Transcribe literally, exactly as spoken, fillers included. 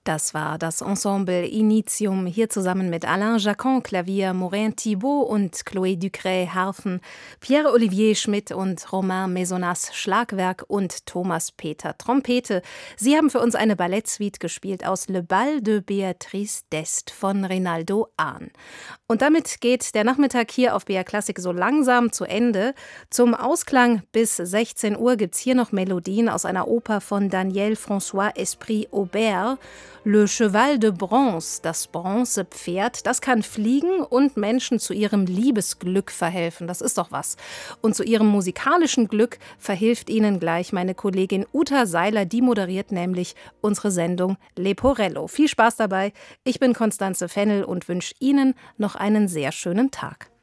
Das war das Ensemble Initium, hier zusammen mit Alain Jacquin, Klavier, Maureen Thibault und Chloé Ducret, Harfen, Pierre-Olivier Schmidt und Romain Maisonnas, Schlagwerk und Thomas Peter, Trompete. Sie haben für uns eine Ballettsuite gespielt aus Le Bal de Béatrice d'Est von Rinaldo Ahn. Und damit geht der Nachmittag hier auf B R Klassik so langsam zu Ende. Zum Ausklang bis sechzehn Uhr gibt's hier noch Melodien aus einer Oper von Daniel François Esprit-Aubert. Le Cheval de Bronze, das Bronzepferd, das kann fliegen und Menschen zu ihrem Liebesglück verhelfen. Das ist doch was. Und zu ihrem musikalischen Glück verhilft ihnen gleich meine Kollegin Uta Seiler, die moderiert nämlich unsere Sendung Leporello. Viel Spaß dabei. Ich bin Constanze Fennel und wünsche Ihnen noch einen sehr schönen Tag.